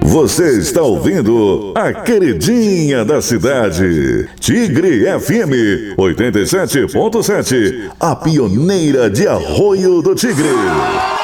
Você está ouvindo a queridinha da cidade, Tigre FM 87.7, a pioneira de Arroio do Tigre.